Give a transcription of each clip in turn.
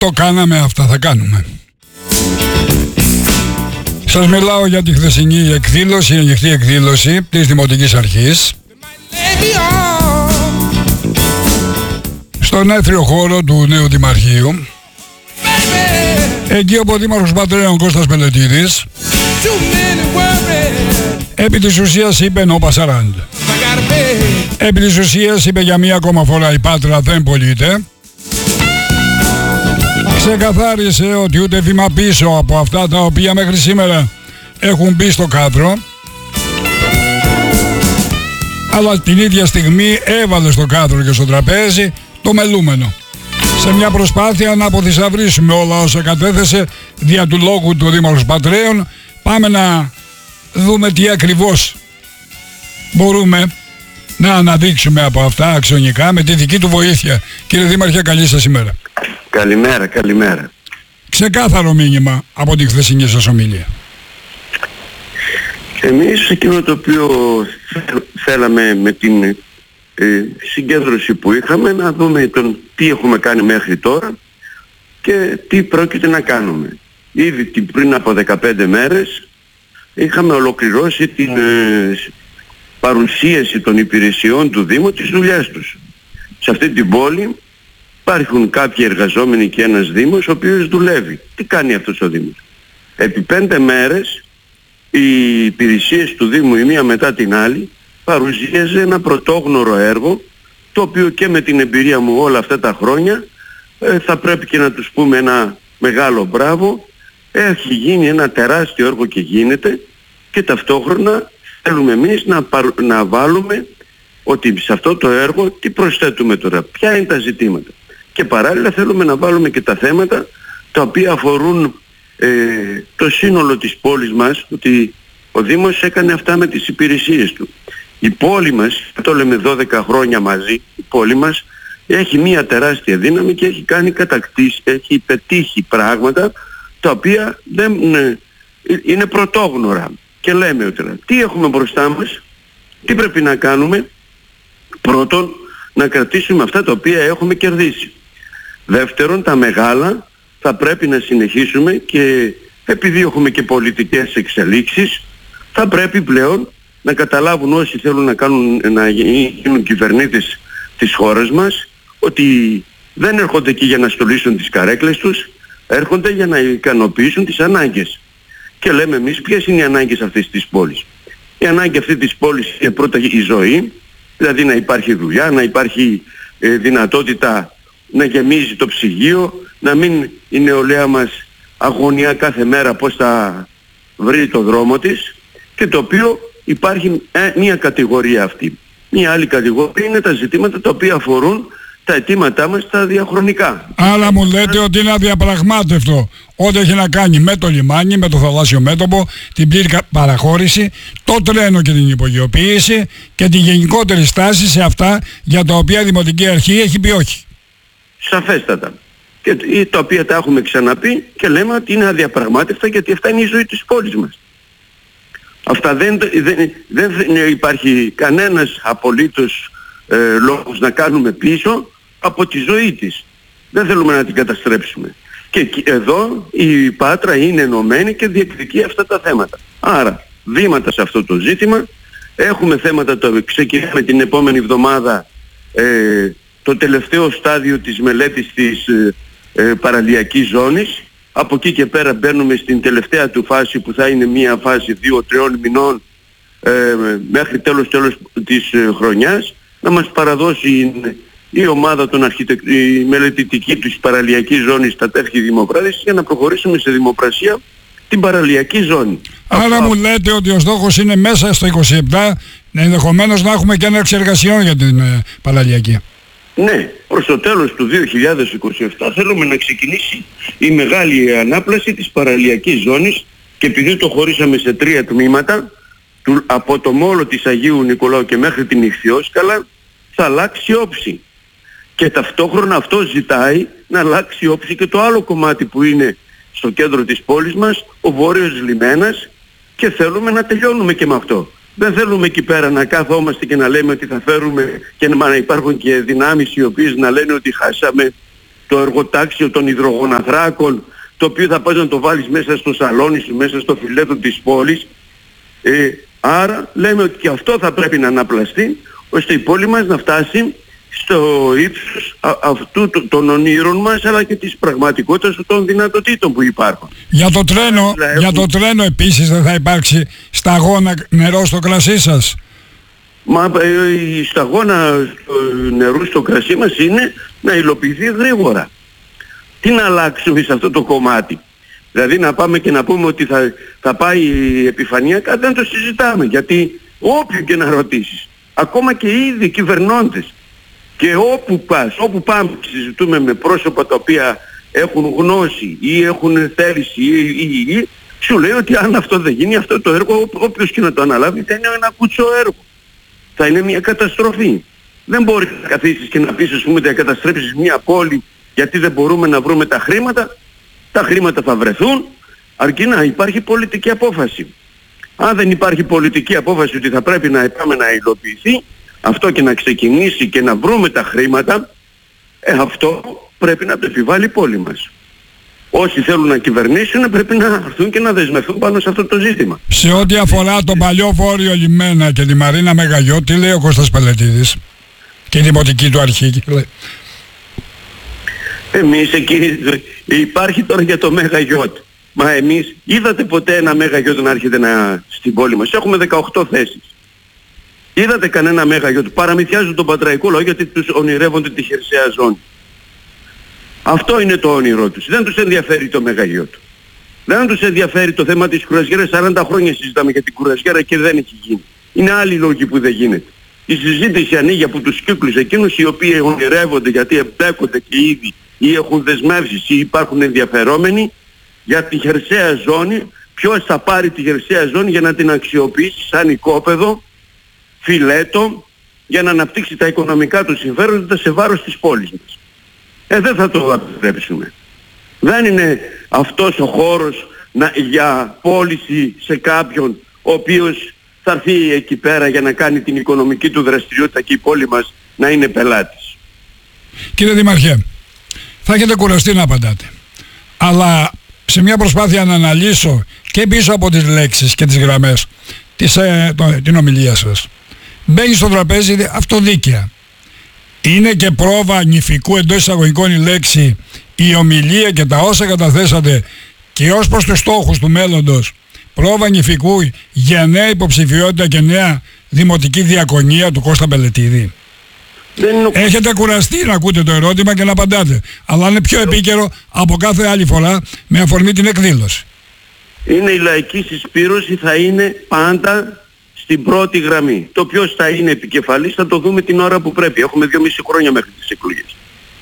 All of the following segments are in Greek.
το κάναμε, αυτά θα κάνουμε. Σας μιλάω για τη χθεσινή εκδήλωση, η ανοιχτή εκδήλωση της Δημοτικής Αρχής στον έθριο χώρο του νέου Δημαρχείου, εκεί όπου ο Δήμαρχος Πατρέων Κώστας Μελετίδης επί της ουσίας είπε no Pasarand. Επί της ουσίας είπε για μία ακόμα φορά η Πάτρα δεν πωλείται. Ξεκαθάρισε ότι ούτε βήμα πίσω από αυτά τα οποία μέχρι σήμερα έχουν μπει στο κάδρο, αλλά την ίδια στιγμή έβαλε στο κάδρο και στο τραπέζι το μελούμενο, σε μια προσπάθεια να αποθυσαυρίσουμε όλα όσα κατέθεσε δια του λόγου του Δήμαρχος Πατρέων. Πάμε να δούμε τι ακριβώς μπορούμε να αναδείξουμε από αυτά αξιονικά με τη δική του βοήθεια. Κύριε Δήμαρχε, καλή σας ημέρα. Καλημέρα, καλημέρα. Ξεκάθαρο μήνυμα από την χθεσινή σας ομιλία. Εμείς εκείνο το οποίο θέλαμε με την συγκέντρωση που είχαμε, να δούμε τι έχουμε κάνει μέχρι τώρα και τι πρόκειται να κάνουμε. Ήδη πριν από 15 μέρες είχαμε ολοκληρώσει την παρουσίαση των υπηρεσιών του Δήμου, της δουλειάς τους. Σε αυτή την πόλη υπάρχουν κάποιοι εργαζόμενοι και ένας Δήμος ο οποίος δουλεύει. Τι κάνει αυτός ο Δήμος? Επί 5 μέρες οι υπηρεσίες του Δήμου η μία μετά την άλλη παρουσίαζε ένα πρωτόγνωρο έργο, το οποίο και με την εμπειρία μου όλα αυτά τα χρόνια θα πρέπει και να τους πούμε ένα μεγάλο μπράβο. Έχει γίνει ένα τεράστιο έργο και γίνεται, και ταυτόχρονα θέλουμε εμείς να βάλουμε ότι σε αυτό το έργο τι προσθέτουμε τώρα, ποια είναι τα ζητήματα. Και παράλληλα θέλουμε να βάλουμε και τα θέματα τα οποία αφορούν το σύνολο της πόλης μας, ότι ο Δήμος έκανε αυτά με τις υπηρεσίες του. Η πόλη μας, το λέμε 12 χρόνια μαζί, η πόλη μας έχει μια τεράστια δύναμη και έχει κάνει κατακτήσεις, έχει πετύχει πράγματα τα οποία δεν είναι πρωτόγνωρα. Και λέμε ότι τι έχουμε μπροστά μας, τι πρέπει να κάνουμε? Πρώτον, να κρατήσουμε αυτά τα οποία έχουμε κερδίσει. Δεύτερον, τα μεγάλα θα πρέπει να συνεχίσουμε, και επειδή έχουμε και πολιτικές εξελίξεις, θα πρέπει πλέον να καταλάβουν όσοι θέλουν να γίνουν κυβερνήτες της χώρας μας, ότι δεν έρχονται εκεί για να στολίσουν τις καρέκλες τους, έρχονται για να ικανοποιήσουν τις ανάγκες. Και λέμε εμείς ποιες είναι οι ανάγκες αυτής της πόλης. Η ανάγκη αυτή της πόλης είναι πρώτα η ζωή, δηλαδή να υπάρχει δουλειά, να υπάρχει δυνατότητα να γεμίζει το ψυγείο, να μην η νεολαία μας αγωνιά κάθε μέρα πώς θα βρει το δρόμο της, και το οποίο υπάρχει μία κατηγορία αυτή. Μία άλλη κατηγορία είναι τα ζητήματα τα οποία αφορούν τα αιτήματά μας τα διαχρονικά. Άρα μου λέτε ότι είναι αδιαπραγμάτευτο ό,τι έχει να κάνει με το λιμάνι, με το θαλάσσιο μέτωπο, την πλήρη παραχώρηση, το τρένο και την υπογειοποίηση και την γενικότερη στάση σε αυτά για τα οποία η Δημοτική Αρχή έχει πει όχι. Σαφέστατα. Και τα οποία τα έχουμε ξαναπεί και λέμε ότι είναι αδιαπραγμάτευτα, γιατί αυτά είναι η ζωή της πόλης μας. Αυτά δεν υπάρχει κανένας απολύτως λόγος να κάνουμε πίσω από τη ζωή της. Δεν θέλουμε να την καταστρέψουμε. Και εδώ η Πάτρα είναι ενωμένη και διεκδικεί αυτά τα θέματα. Άρα, βήματα σε αυτό το ζήτημα. Έχουμε θέματα, ξεκινάμε την επόμενη εβδομάδα το τελευταίο στάδιο της μελέτης της παραλιακής ζώνης. Από εκεί και πέρα μπαίνουμε στην τελευταία του φάση, που θα είναι μια φάση 2-3 μηνών μέχρι τέλος της χρονιάς, να μας παραδώσει η ομάδα η μελετητική της παραλιακής ζώνης στα τεύχη δημοπράτησης, για να προχωρήσουμε σε δημοπρασία την παραλιακή ζώνη. Άρα μου λέτε ότι ο στόχος είναι μέσα στο 27 ενδεχομένως να έχουμε και ένα εξεργασιών για την παραλιακή. Ναι, προς το τέλος του 2027 θέλουμε να ξεκινήσει η μεγάλη ανάπλαση της παραλιακής ζώνης, και επειδή το χωρίσαμε σε 3 τμήματα, από το μόλο της Αγίου Νικολάου και μέχρι την Ιχθυόσκαλα, θα αλλάξει όψη. Και ταυτόχρονα αυτό ζητάει να αλλάξει όψη και το άλλο κομμάτι που είναι στο κέντρο της πόλης μας, ο Βόρειος Λιμένας, και θέλουμε να τελειώνουμε και με αυτό. Δεν θέλουμε εκεί πέρα να κάθομαστε και να λέμε ότι θα φέρουμε, και να υπάρχουν και δυνάμεις οι οποίες να λένε ότι χάσαμε το εργοτάξιο των υδρογοναθράκων, το οποίο θα πας να το βάλεις μέσα στο σαλόνι σου, μέσα στο φιλέτο της πόλης. Άρα λέμε ότι και αυτό θα πρέπει να αναπλαστεί, ώστε η πόλη μας να φτάσει στο ύψος αυτού των ονείρων μας, αλλά και της πραγματικότητας των δυνατοτήτων που υπάρχουν. Για το τρένο επίσης δεν θα υπάρξει σταγόνα νερό στο κρασί σας? Μα η σταγόνα νερού στο κρασί μας είναι να υλοποιηθεί γρήγορα. Τι να αλλάξουμε σε αυτό το κομμάτι? Δηλαδή να πάμε και να πούμε ότι θα πάει επιφανειακά, δεν το συζητάμε, γιατί όποιον και να ρωτήσεις, ακόμα και οι ίδιοι κυβερνώντες, και όπου πας, όπου πάμε, συζητούμε με πρόσωπα τα οποία έχουν γνώση ή έχουν θέληση ή σου λέει ότι αν αυτό δεν γίνει, αυτό το έργο, όποιος και να το αναλάβει, θα είναι ένα κουτσό έργο. Θα είναι μια καταστροφή. Δεν μπορεί να καθίσεις και να πεις, ας πούμε, να καταστρέψεις μια πόλη γιατί δεν μπορούμε να βρούμε τα χρήματα. Τα χρήματα θα βρεθούν, αρκεί να υπάρχει πολιτική απόφαση. Αν δεν υπάρχει πολιτική απόφαση ότι θα πρέπει να πάμε να υλοποιηθεί αυτό και να ξεκινήσει και να βρούμε τα χρήματα, αυτό πρέπει να το επιβάλλει η πόλη μας. Όσοι θέλουν να κυβερνήσουν πρέπει να έρθουν και να δεσμευτούν πάνω σε αυτό το ζήτημα. Σε ό,τι αφορά τον παλιό Βόρειο Λιμένα και τη Μαρίνα Μεγαγιώτ, τι λέει ο Κώστας Πελετίδης και η δημοτική του αρχή? Εμείς εκεί υπάρχει τώρα για το Μεγαγιώτ. Μα εμείς είδατε ποτέ ένα Μεγαγιώτ να έρχεται στην πόλη μας? Έχουμε 18 θέσεις. Είδατε κανένα Μεγαγιώτ? Παραμυθιάζουν τον πατραϊκό λαό γιατί τους ονειρεύονται τη χερσαία ζώνη. Αυτό είναι το όνειρό τους. Δεν τους ενδιαφέρει το Μεγαγιώτ. Δεν τους ενδιαφέρει το θέμα της κουρασγέρας. 40 χρόνια συζητάμε για την κουρασγέρα και δεν έχει γίνει. Είναι άλλοι λόγοι που δεν γίνεται. Η συζήτηση ανοίγει από τους κύκλους εκείνους οι οποίοι ονειρεύονται γιατί εμπλέκονται και ήδη ή έχουν δεσμεύσεις ή υπάρχουν ενδιαφερόμενοι για τη χερσαία ζώνη. Ποιος θα πάρει τη χερσαία ζώνη για να την αξιοποιήσει σαν οικόπεδο, φιλέτο, για να αναπτύξει τα οικονομικά του συμφέροντα σε βάρος της πόλης μας. Δεν θα το επιτρέψουμε. Δεν είναι αυτός ο χώρος για πώληση σε κάποιον ο οποίος θα έρθει εκεί πέρα για να κάνει την οικονομική του δραστηριότητα και η πόλη μας να είναι πελάτης. Κύριε Δημαρχέ, θα έχετε κουραστεί να απαντάτε. Αλλά σε μια προσπάθεια να αναλύσω και πίσω από τις λέξεις και τις γραμμές την ομιλία σας, μπαίνει στο τραπέζι αυτοδίκαια. Είναι και πρόβα νηφικού εντός εισαγωγικών η λέξη, η ομιλία και τα όσα καταθέσατε και ως προς τους στόχους του μέλλοντος, πρόβα νηφικού για νέα υποψηφιότητα και νέα δημοτική διακονία του Κώστα Πελετίδη? Έχετε κουραστεί να ακούτε το ερώτημα και να απαντάτε, αλλά είναι πιο επίκαιρο από κάθε άλλη φορά με αφορμή την εκδήλωση. Είναι η λαϊκή συσπήρωση, θα είναι πάντα στην πρώτη γραμμή. Το ποιος θα είναι επικεφαλής θα το δούμε την ώρα που πρέπει. Έχουμε 2,5 χρόνια μέχρι τις εκλογές.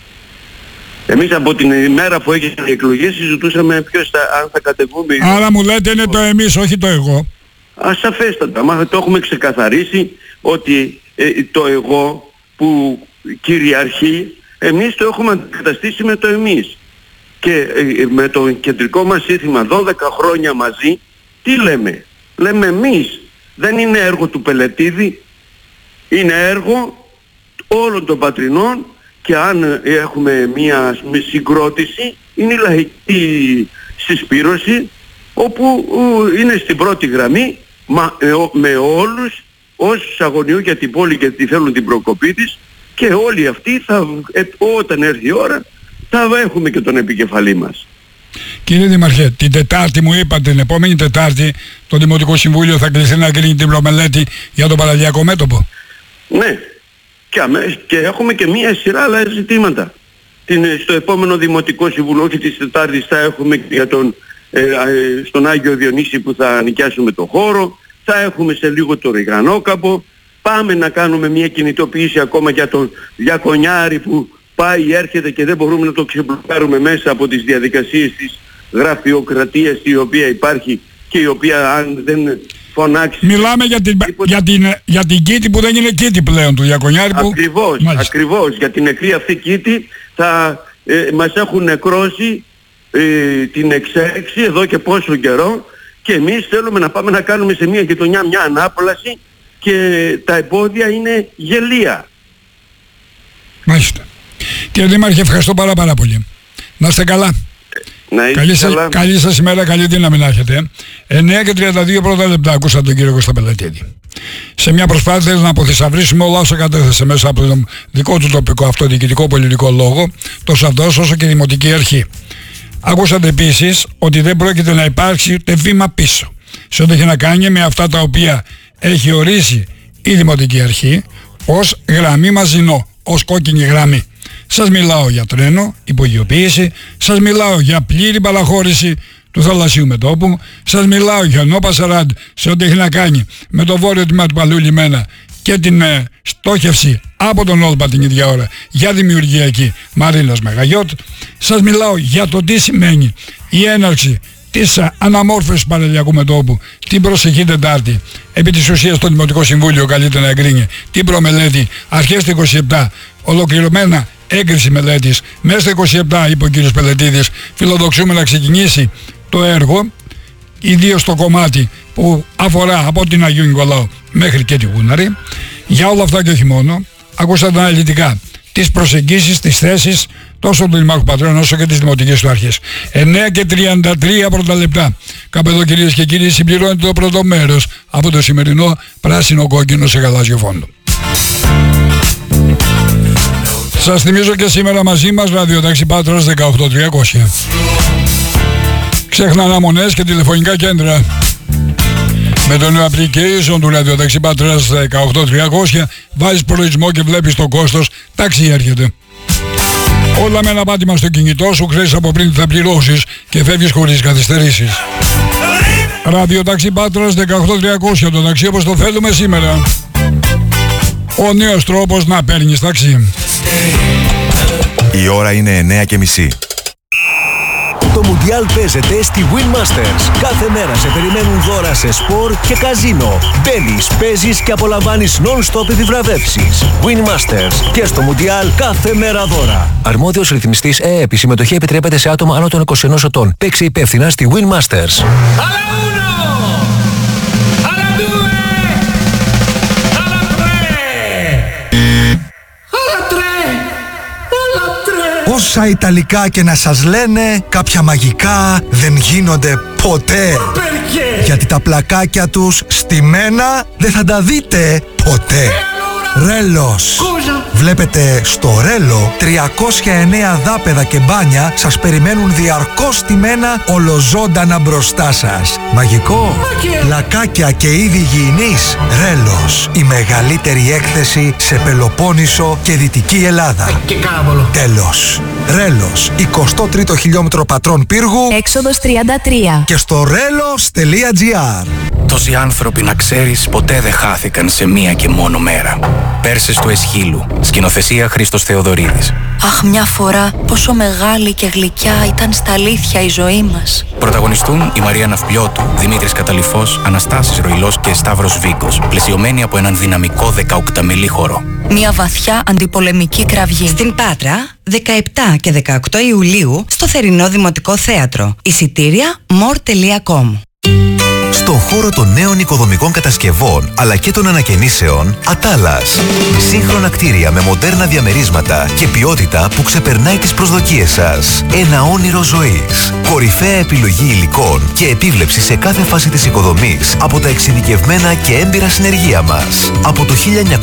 Εμείς από την ημέρα που έγιναν οι εκλογές συζητούσαμε αν θα κατεβούμε. Άρα μου λέτε είναι το εμείς, όχι το εγώ. Σαφέστατα. Μα το έχουμε ξεκαθαρίσει ότι το εγώ που κυριαρχεί, εμείς το έχουμε αντικαταστήσει με το εμείς. Και με το κεντρικό μας σύνθημα 12 χρόνια μαζί, τι λέμε? Λέμε εμείς. Δεν είναι έργο του Πελετίδη, είναι έργο όλων των πατρινών και αν έχουμε μία συγκρότηση είναι η λαϊκή συσπήρωση όπου είναι στην πρώτη γραμμή με όλους όσους αγωνιούν για την πόλη και θέλουν την προκοπή της και όλοι αυτοί όταν έρθει η ώρα θα έχουμε και τον επικεφαλή μας. Κύριε Δημαρχέ, την Τετάρτη μου είπατε, την επόμενη Τετάρτη το Δημοτικό Συμβούλιο θα κληθεί να κρίνει την προμελέτη για το παραλιακό μέτωπο. Ναι, και έχουμε και μία σειρά άλλα ζητήματα. Στο επόμενο Δημοτικό Συμβούλιο, όχι της Τετάρτης, θα έχουμε για στον Άγιο Διονύση που θα νοικιάσουμε το χώρο, θα έχουμε σε λίγο το Ριγανόκαπο, πάμε να κάνουμε μία κινητοποίηση ακόμα για τον Διακονιάρη που πάει, έρχεται και δεν μπορούμε να το ξεμπλοκάρουμε μέσα από τις διαδικασίες της γραφειοκρατίας η οποία υπάρχει και η οποία αν δεν φωνάξει... Μιλάμε για την κήτη που δεν είναι κήτη πλέον του Διακονιάρη που... Ακριβώς, για την νεκρή αυτή κήτη μας έχουν νεκρώσει την εξέλιξη εδώ και πόσο καιρό και εμείς θέλουμε να πάμε να κάνουμε σε μια γειτονιά μια ανάπλαση και τα εμπόδια είναι γελία. Μάλιστα. Κύριε Δήμαρχε, ευχαριστώ πάρα πολύ. Να είστε καλά. Καλή σας ημέρα, καλή δύναμη να έχετε. 9:32 πρώτα λεπτά ακούσατε τον κύριο Κωνσταπελετίδη. Σε μια προσπάθεια να αποθυσαυρίσουμε όλα όσα κατέθεσε μέσα από τον δικό του τοπικό αυτοδιοικητικό πολιτικό λόγο, τόσο αυτός όσο και η Δημοτική Αρχή. Ακούσατε επίσης ότι δεν πρόκειται να υπάρξει ούτε βήμα πίσω σε ό,τι έχει να κάνει με αυτά τα οποία έχει ορίσει η Δημοτική Αρχή ως γραμμή Μαζινό, ως κόκκινη γραμμή. Σας μιλάω για τρένο, υπογειοποίηση, σας μιλάω για πλήρη παραχώρηση του θαλασσίου μετώπου, σας μιλάω για νόπα Σαράντ σε ό,τι έχει να κάνει με το βόρειο τμήμα του παλαιού λιμένα και την στόχευση από τον Όλπα την ίδια ώρα για δημιουργία εκεί Μαρίνας Μεγαγιώτ. Σας μιλάω για το τι σημαίνει η έναρξη της αναμόρφωσης παραλιακού μετώπου την προσεχή Τετάρτη. Επί της ουσίας το Δημοτικό Συμβούλιο καλείται να εγκρίνει την προμελέτη αρχές του 27, ολοκληρωμένα έγκριση μελέτης μέσα στο 27, είπε ο κ. Πελετίδης. Φιλοδοξούμε να ξεκινήσει το έργο, ιδίως το κομμάτι που αφορά από την Αγίου Νικολάου μέχρι και τη Γούναρη. Για όλα αυτά και όχι μόνο, ακούσατε αναλυτικά τις προσεγγίσεις, τις θέσεις τόσο του Δημάρχου Πατρέων όσο και της Δημοτικής του Αρχής. 9:33 πρώτα λεπτά. Κάπου εδώ, κυρίες και κύριοι, συμπληρώνεται το πρώτο μέρος από το σημερινό πράσινο κόκκινο σε γαλάζιο φόντο. Σας θυμίζω και σήμερα μαζί μας ραδιοταξί Πάτρας 18300. Ξέχνα αναμονές και τηλεφωνικά κέντρα. Με το νέο application του ραδιοταξί Πάτρας 18300 βάζεις προορισμό και βλέπεις το κόστος, ταξί έρχεται. Όλα με ένα πάτημα στο κινητό σου, ξέρεις από πριν τι θα πληρώσεις και φεύγεις χωρίς καθυστερήσεις. Ραδιοταξί Πάτρας 18300, το ταξί όπως το θέλουμε σήμερα. Ο νέος τρόπος να παίρνεις ταξί. Η ώρα είναι 9:30. Το Μουντιάλ παίζεται στη Win Masters. Κάθε μέρα σε περιμένουν δώρα σε σπορ και καζίνο. Μπαίνεις, παίζεις και απολαμβάνεις non-stop επιβραβεύσεις. Win Masters και στο Μουντιάλ κάθε μέρα δώρα. Αρμόδιος ρυθμιστής ΕΕΠ. Η συμμετοχή επιτρέπεται σε άτομα άνω των 21 ετών. Παίξε υπεύθυνα στη Win Masters. Όσα Ιταλικά και να σας λένε, κάποια μαγικά δεν γίνονται ποτέ. Γιατί τα πλακάκια τους στημένα δεν θα τα δείτε ποτέ. Ρέλος. Βλέπετε στο Ρέλο 309 δάπεδα και μπάνια σας περιμένουν διαρκώς στημένα ολοζώντανα μπροστά σας. Μαγικό. Πλακάκια και είδη υγιεινής. Ρέλος. Η μεγαλύτερη έκθεση σε Πελοπόννησο και Δυτική Ελλάδα. Τέλος. Ρέλος. 23ο χιλιόμετρο πατρών πύργου. Έξοδος 33. Και στο relos.gr. Τόσοι άνθρωποι, να ξέρεις, ποτέ δεν χάθηκαν σε μία και μόνο μέρα. Πέρσες του Εσχύλου. Σκηνοθεσία Χρήστος Θεοδωρίδης. Αχ, μια φορά πόσο μεγάλη και γλυκιά ήταν στα αλήθεια η ζωή μας. Πρωταγωνιστούν η Μαρία Ναυπλιώτου, Δημήτρης Καταλυφός, Αναστάσης Ροϊλός και Σταύρος Βίκος, πλαισιωμένοι από έναν δυναμικό 18μελή χορό. Μια βαθιά αντιπολεμική κραυγή. Στην Πάτρα, 17 και 18 Ιουλίου, στο Θερινό Δημοτικό Θέατρο. Εισιτήρια more.com. Στον χώρο των νέων οικοδομικών κατασκευών αλλά και των ανακαινήσεων, Ατάλας. Σύγχρονα κτίρια με μοντέρνα διαμερίσματα και ποιότητα που ξεπερνάει τις προσδοκίες σας. Ένα όνειρο ζωής. Κορυφαία επιλογή υλικών και επίβλεψη σε κάθε φάση της οικοδομής από τα εξειδικευμένα και έμπειρα συνεργεία μας. Από το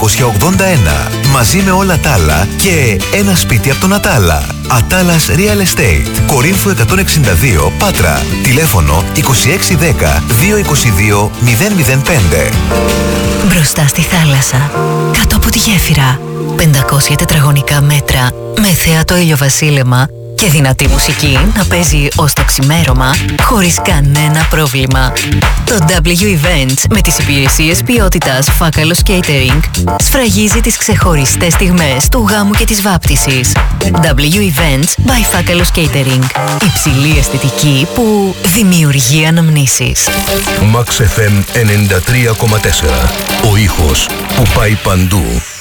1981, μαζί με όλα τα άλλα και ένα σπίτι από τον Ατάλα. Ατάλας Real Estate. Κορίνθου 162, Πάτρα. Τηλέφωνο 2610 222 005. Μπροστά στη θάλασσα, κάτω από τη γέφυρα, 500 τετραγωνικά μέτρα με θέατο ηλιοβασίλεμα και δυνατή μουσική να παίζει ως το ξημέρωμα χωρίς κανένα πρόβλημα. Το W Events με τις υπηρεσίες ποιότητας Φάκαλος Catering σφραγίζει τις ξεχωριστές στιγμές του γάμου και της βάπτισης. W Events by Φάκαλος Catering. Υψηλή αισθητική που δημιουργεί αναμνήσεις. Max FM 93,4. Ο ήχος που πάει παντού.